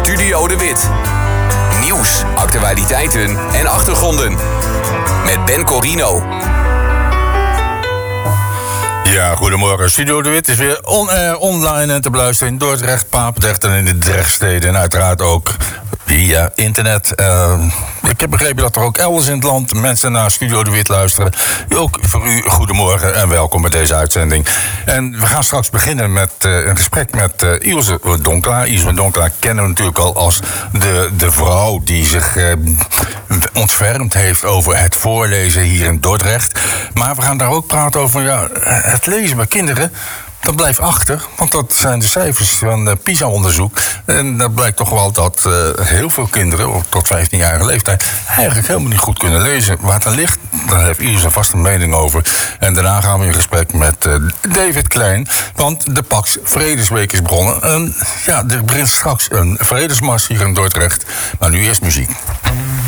Studio De Wit. Nieuws, actualiteiten en achtergronden. Met Ben Corino. Ja, goedemorgen. Studio De Wit is weer online en te beluisteren in Dordrecht, Papendrecht en in de Drechtsteden. En uiteraard ook via internet. Ik heb begrepen dat er ook elders in het land mensen naar Studio De Wit luisteren. Ook voor u goedemorgen en welkom bij deze uitzending. En we gaan straks beginnen met een gesprek met Ilse Donkelaar. Ilse Donkelaar kennen we natuurlijk al als de vrouw die zich ontfermd heeft over het voorlezen hier in Dordrecht. Maar we gaan daar ook praten over het lezen bij kinderen. Dat blijft achter, want dat zijn de cijfers van PISA-onderzoek. En dat blijkt toch wel dat heel veel kinderen, tot 15-jarige leeftijd, eigenlijk helemaal niet goed kunnen lezen. Waar het aan ligt, daar heeft iedereen vast een mening over. En daarna gaan we in gesprek met David Klein, want de Pax Vredesweek is begonnen. En er begint straks een vredesmars hier in Dordrecht. Maar nu eerst muziek.